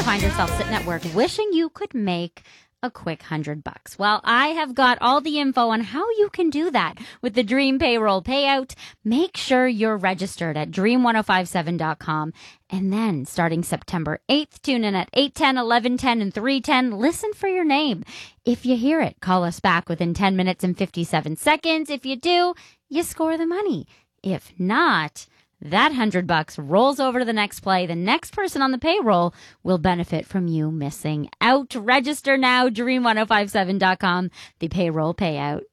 find yourself sitting at work wishing you could make a quick $100? Well, I have got all the info on how you can do that with the Dream Payroll Payout. Make sure you're registered at dream1057.com. And then starting September 8th, tune in at 8:10, 11:10, and 3:10. Listen for your name. If you hear it, call us back within 10 minutes and 57 seconds. If you do, you score the money. If not, that $100 rolls over to the next play. The next person on the payroll will benefit from you missing out. Register now, dream1057.com, the payroll payout.